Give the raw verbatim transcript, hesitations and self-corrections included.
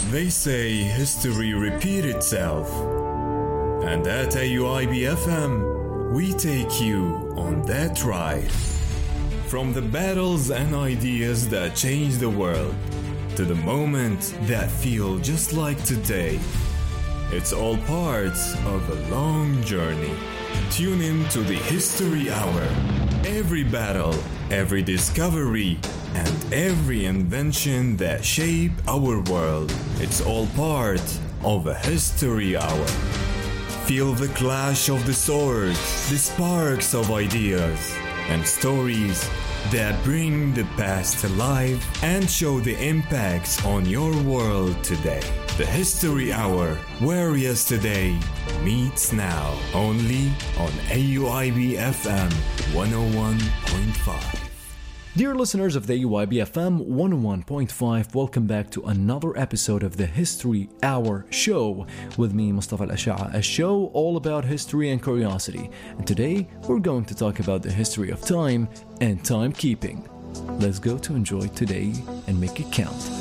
They say history repeats itself. And at A U I B F M, we take you on that ride. From the battles and ideas that change the world, to the moments that feel just like today. It's all parts of a long journey. Tune in to the History Hour. Every battle, every discovery, and every invention that shaped our world. It's all part of a History Hour. Feel the clash of the swords, the sparks of ideas, and stories that bring the past to life and show the impacts on your world today. The History Hour, where yesterday meets now, only on A U I B F M one oh one point five. Dear listeners of the A U I B F M one oh one point five, welcome back to another episode of the History Hour show with me, Mustafa Al-Asha'a, a show all about history and curiosity. And today, we're going to talk about the history of time and timekeeping. Let's go to enjoy today and make it count.